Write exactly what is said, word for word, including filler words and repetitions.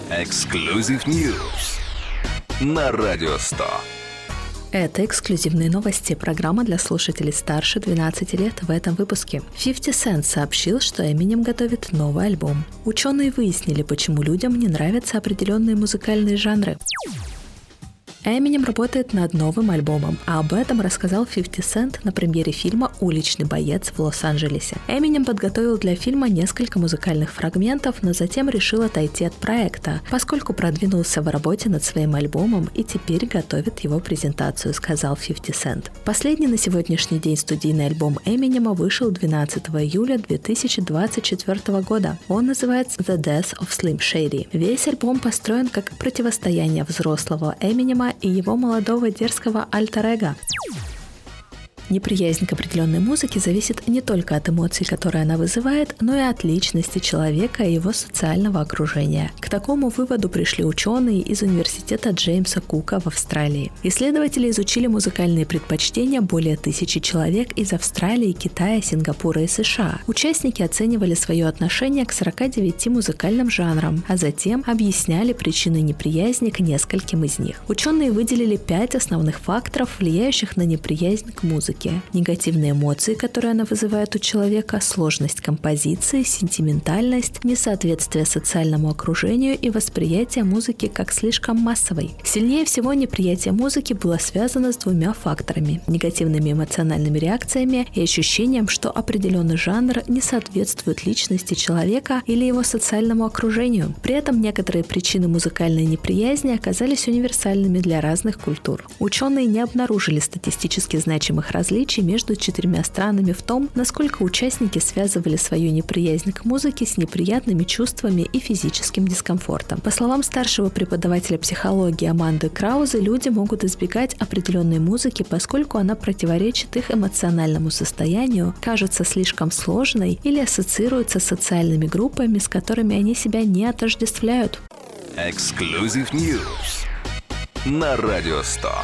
Exclusive News на Радио сто. Это эксклюзивные новости, программа для слушателей старше двенадцати лет. В этом выпуске фифти Cent сообщил, что Eminem готовит новый альбом. Ученые выяснили, почему людям не нравятся определенные музыкальные жанры. Eminem работает над новым альбомом, а об этом рассказал фифти Cent на премьере фильма «Уличный боец» в Лос-Анджелесе. Eminem подготовил для фильма несколько музыкальных фрагментов, но затем решил отойти от проекта, поскольку продвинулся в работе над своим альбомом и теперь готовит его презентацию, сказал фифти Cent. Последний на сегодняшний день студийный альбом Eminem вышел двенадцатого июля две тысячи двадцать четвёртого года. Он называется «The Death of Slim Shady». Весь альбом построен как противостояние взрослого Эминема и его молодого дерзкого альтер-эго. Неприязнь к определенной музыке зависит не только от эмоций, которые она вызывает, но и от личности человека и его социального окружения. К такому выводу пришли ученые из университета Джеймса Кука в Австралии. Исследователи изучили музыкальные предпочтения более тысячи человек из Австралии, Китая, Сингапура и США. Участники оценивали свое отношение к сорока девяти музыкальным жанрам, а затем объясняли причины неприязни к нескольким из них. Ученые выделили пять основных факторов, влияющих на неприязнь к музыке. Негативные эмоции, которые она вызывает у человека, сложность композиции, сентиментальность, несоответствие социальному окружению и восприятие музыки как слишком массовой. Сильнее всего неприятие музыки было связано с двумя факторами – негативными эмоциональными реакциями и ощущением, что определенный жанр не соответствует личности человека или его социальному окружению. При этом некоторые причины музыкальной неприязни оказались универсальными для разных культур. Ученые не обнаружили статистически значимых различий различий между четырьмя странами в том, насколько участники связывали свою неприязнь к музыке с неприятными чувствами и физическим дискомфортом. По словам старшего преподавателя психологии Аманды Краузе, люди могут избегать определенной музыки, поскольку она противоречит их эмоциональному состоянию, кажется слишком сложной или ассоциируется с социальными группами, с которыми они себя не отождествляют. Exclusive News на Радио сто.